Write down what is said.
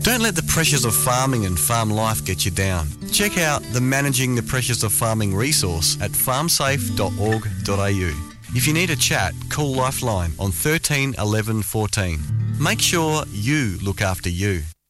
Don't let the pressures of farming and farm life get you down. Check out the Managing the Pressures of Farming resource at farmsafe.org.au. If you need a chat, call Lifeline on 13 11 14. Make sure you look after you.